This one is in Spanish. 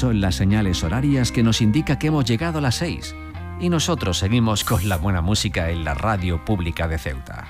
Son las señales horarias que nos indica que hemos llegado a las 6 y nosotros seguimos con la buena música en la radio pública de Ceuta.